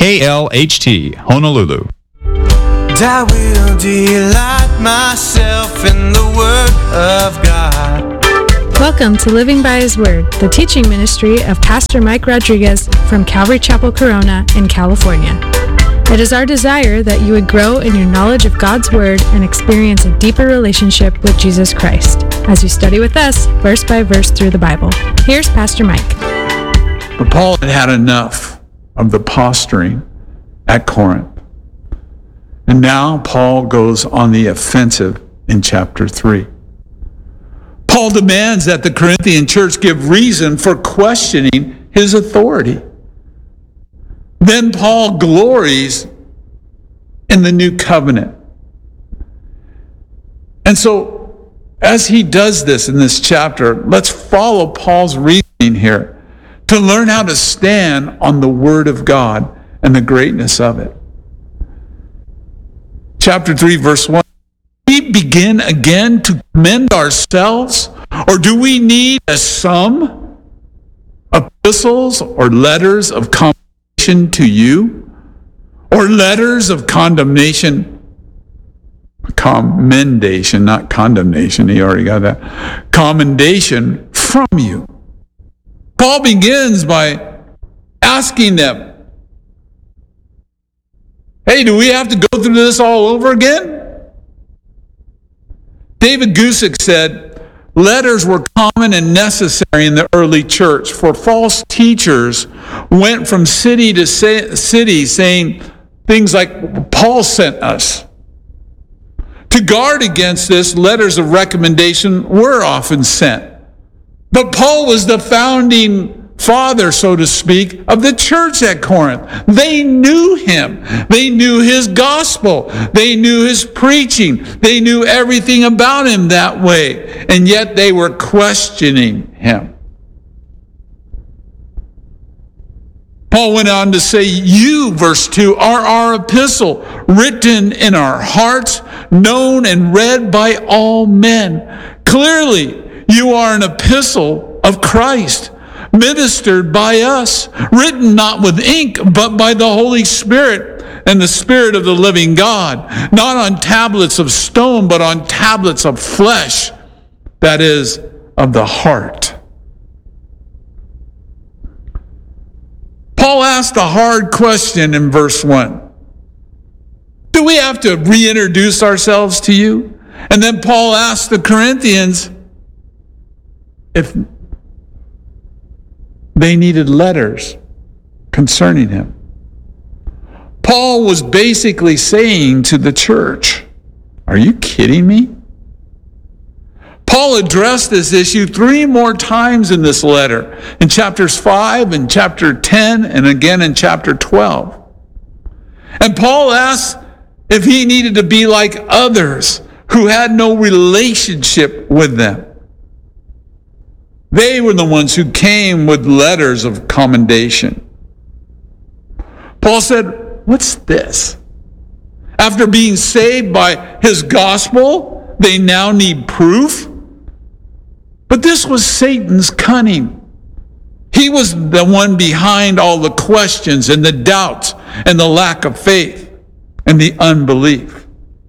KLHT, Honolulu. I will delight myself in the Word of God. Welcome to Living by His Word, the teaching ministry of Pastor Mike Rodriguez from Calvary Chapel Corona in California. It is our desire that you would grow in your knowledge of God's Word and experience a deeper relationship with Jesus Christ as you study with us verse by verse through the Bible. Here's Pastor Mike. But Paul had had enough of the posturing at Corinth. And now Paul goes on the offensive in chapter 3. Paul demands that the Corinthian church give reason for questioning his authority. Then Paul glories in the new covenant. And so, as he does this in this chapter, let's follow Paul's reasoning here to learn how to stand on the Word of God and the greatness of it. Chapter 3, verse 1. Do we begin again to commend ourselves, or do we need some epistles or letters of commendation to you, or letters of commendation, not condemnation, he already got that, commendation from you? Paul begins by asking them, hey, do we have to go through this all over again? David Gusick said, letters were common and necessary in the early church, for false teachers went from city to city saying things like, Paul sent us. To guard against this, letters of recommendation were often sent. But Paul was the founding father, so to speak, of the church at Corinth. They knew him. They knew his gospel. They knew his preaching. They knew everything about him that way. And yet they were questioning him. Paul went on to say, you, verse 2, are our epistle, written in our hearts, known and read by all men. Clearly, you are an epistle of Christ, ministered by us, written not with ink, but by the Holy Spirit and the Spirit of the living God, not on tablets of stone, but on tablets of flesh, that is, of the heart. Paul asked a hard question in verse 1. Do we have to reintroduce ourselves to you? And then Paul asked the Corinthians if they needed letters concerning him. Paul was basically saying to the church, are you kidding me? Paul addressed this issue 3 more times in this letter, in chapters 5 and chapter 10, and again in chapter 12. And Paul asked if he needed to be like others who had no relationship with them. They were the ones who came with letters of commendation. Paul said, what's this? After being saved by his gospel, they now need proof? But this was Satan's cunning. He was the one behind all the questions and the doubts and the lack of faith and the unbelief.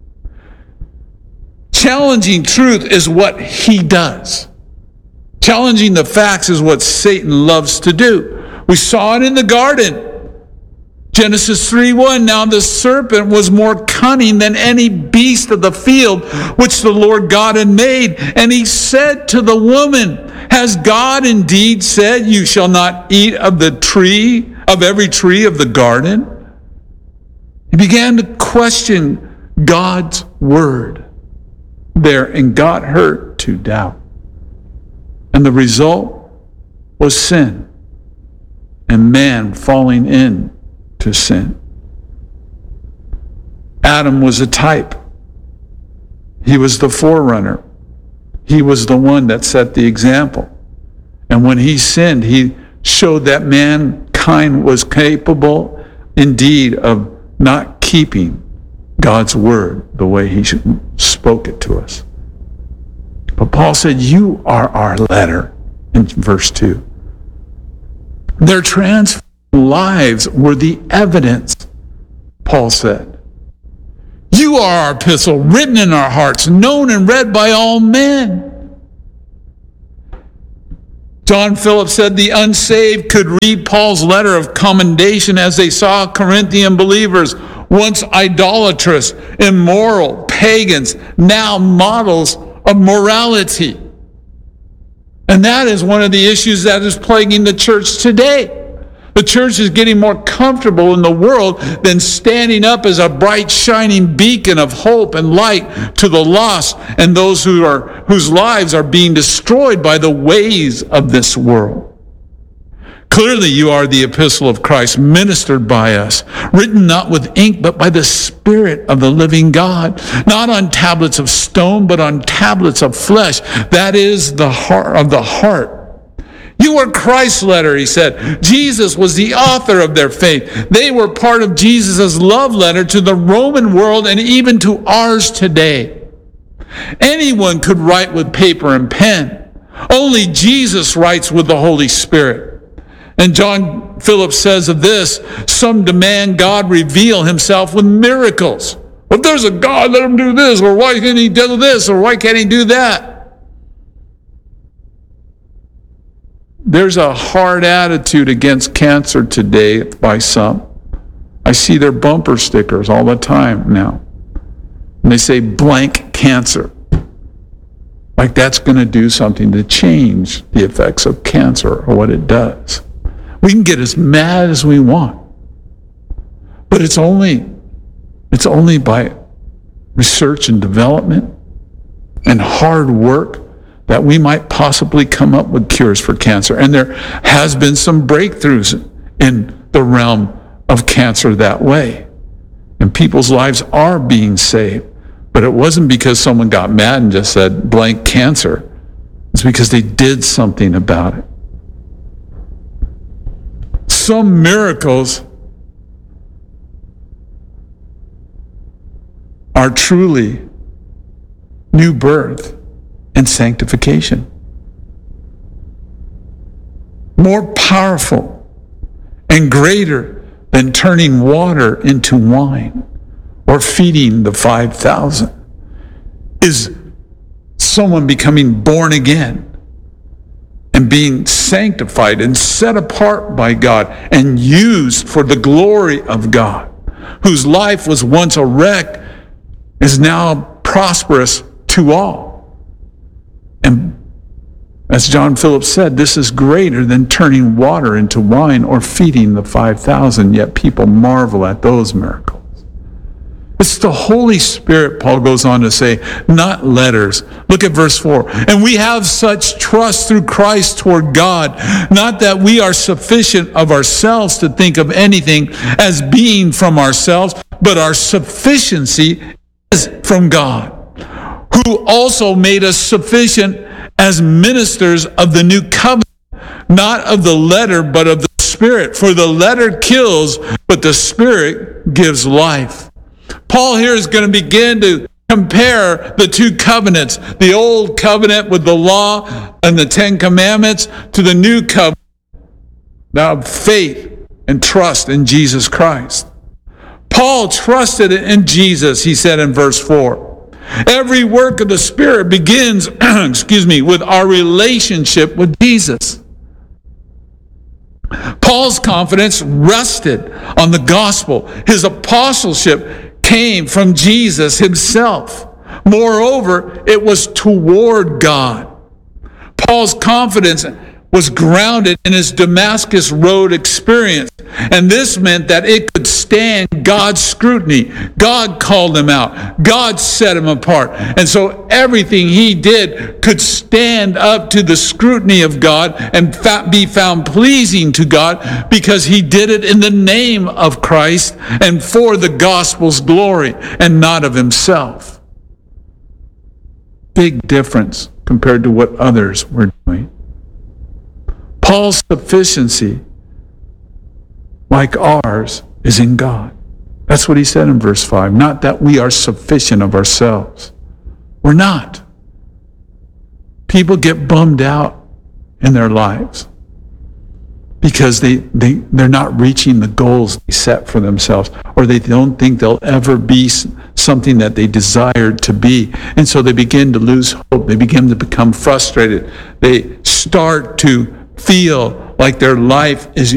Challenging truth is what he does. Challenging the facts is what Satan loves to do. We saw it in the garden. Genesis 3:1, now the serpent was more cunning than any beast of the field which the Lord God had made. And he said to the woman, has God indeed said, you shall not eat of the tree, of every tree of the garden? He began to question God's word there and got her to doubt. And the result was sin and man falling into sin. Adam was a type. He was the forerunner. He was the one that set the example. And when he sinned, he showed that mankind was capable indeed of not keeping God's word the way he spoke it to us. But Paul said, you are our letter in verse 2. They're transferring lives were the evidence, Paul said. You are our epistle, written in our hearts, known and read by all men. John Phillips said the unsaved could read Paul's letter of commendation as they saw Corinthian believers, once idolatrous, immoral, pagans, now models of morality. And that is one of the issues that is plaguing the church today. The church is getting more comfortable in the world than standing up as a bright, shining beacon of hope and light to the lost and those whose lives are being destroyed by the ways of this world. Clearly, you are the epistle of Christ, ministered by us, written not with ink, but by the Spirit of the living God, not on tablets of stone, but on tablets of flesh. That is the heart of the heart. You were Christ's letter, he said. Jesus was the author of their faith. They were part of Jesus' love letter to the Roman world and even to ours today. Anyone could write with paper and pen. Only Jesus writes with the Holy Spirit. And John Phillips says of this, some demand God reveal himself with miracles. If there's a God, let him do this, or why can't he do this, or why can't he do that? There's a hard attitude against cancer today by some. I see their bumper stickers all the time now. And they say blank cancer. Like that's going to do something to change the effects of cancer or what it does. We can get as mad as we want. But it's only by research and development and hard work that we might possibly come up with cures for cancer. And there has been some breakthroughs in the realm of cancer that way. And people's lives are being saved. But it wasn't because someone got mad and just said blank cancer. It's because they did something about it. Some miracles are truly new birth and sanctification. More powerful and greater than turning water into wine or feeding the 5,000 is someone becoming born again and being sanctified and set apart by God and used for the glory of God, whose life was once a wreck, is now prosperous to all. And as John Phillips said, this is greater than turning water into wine or feeding the 5,000, yet people marvel at those miracles. It's the Holy Spirit, Paul goes on to say, not letters. Look at verse 4. And we have such trust through Christ toward God, not that we are sufficient of ourselves to think of anything as being from ourselves, but our sufficiency is from God, who also made us sufficient as ministers of the new covenant, not of the letter, but of the Spirit. For the letter kills, but the Spirit gives life. Paul here is going to begin to compare the two covenants, the old covenant with the law and the 10 commandments to the new covenant of faith and trust in Jesus Christ. Paul trusted in Jesus, he said in verse 4. Every work of the Spirit begins, with our relationship with Jesus. Paul's confidence rested on the gospel. His apostleship came from Jesus himself. Moreover, it was toward God. Paul's confidence was grounded in his Damascus Road experience. And this meant that it could stand God's scrutiny. God called him out. God set him apart. And so everything he did could stand up to the scrutiny of God and be found pleasing to God because he did it in the name of Christ and for the gospel's glory and not of himself. Big difference compared to what others were doing. Paul's sufficiency, like ours, is in God. That's what he said in verse 5. Not that we are sufficient of ourselves. We're not. People get bummed out in their lives because they're not reaching the goals they set for themselves, or they don't think they'll ever be something that they desired to be. And so they begin to lose hope. They begin to become frustrated. They start to feel like their life is